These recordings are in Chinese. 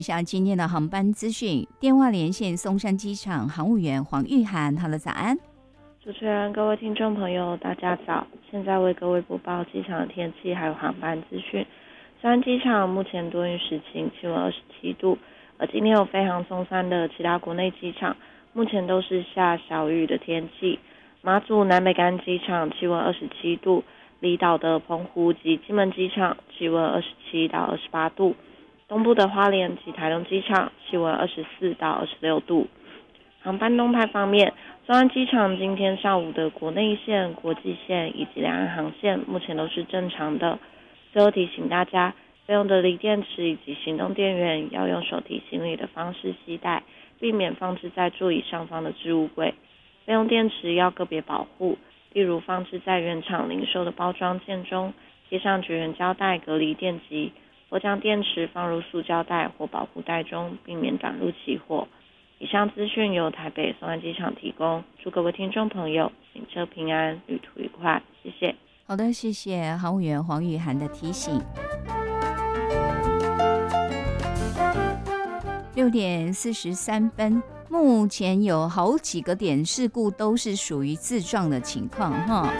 一下今天的航班资讯，电话连线松山机场航务员黄玉涵。Hello， 早安。 主持人、各位听众朋友，大家早！现在为各位播报机场的天气还有航班资讯。松山机场目前多云时晴，气温27度。而今天有飞航松山的其他国内机场，目前都是下小雨的天气。马祖南北干机场气温27度，离岛的澎湖及金门机场气温27到28度。东部的花莲及台东机场气温24到26度。航班动态方面，松山机场今天上午的国内线、国际线以及两岸航线目前都是正常的。最后提醒大家，备用的锂电池以及行动电源要用手提行李的方式携带，避免放置在座椅上方的置物柜。备用电池要个别保护，例如放置在原厂零售的包装件中，贴上绝缘胶带隔离电极，或将电池放入塑胶袋或保护袋中，避免短路起火。以上资讯由台北松山机场提供，祝各位听众朋友行车平安，旅途愉快，谢谢。 好的，谢谢航务员黄玉涵的提醒。6点43分，目前有好几个点事故都是属于自撞的情况哈。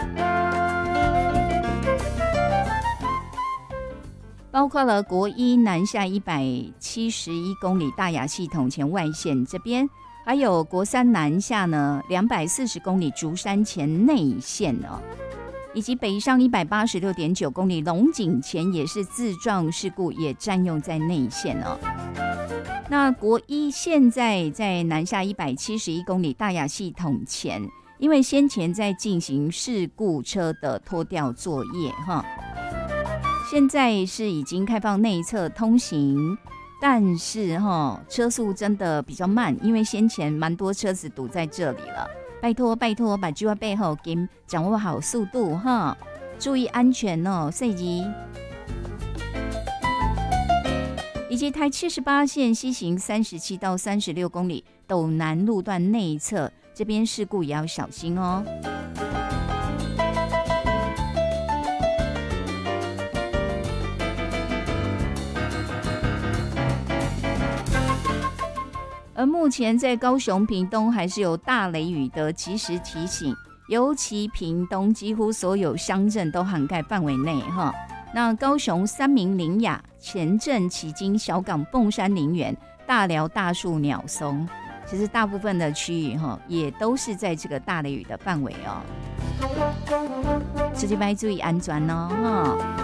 包括了国一南下171公里大雅系统前外线这边，还有国三南下呢240公里竹山前内线哦，以及北上186.9公里龙井前也是自撞事故，也占用在内线哦。那国一现在在南下171公里大雅系统前，因为先前在进行事故车的拖吊作业哈。现在是已经开放内侧通行，但是车速真的比较慢，因为先前蛮多车子堵在这里了。拜托拜托，把计划背后给掌握好速度哈，注意安全哦。以及台78线西行37到36公里斗南路段内侧，这边事故也要小心哦。而目前在高雄屏东还是有大雷雨的及时提醒，尤其屏东几乎所有乡镇都涵盖范围内哈。那高雄三民、林雅、前镇、旗津、小港、凤山、林园、大寮、大树、鸟松，其实大部分的区域也都是在这个大雷雨的范围哦。自己要注意安全哦哈。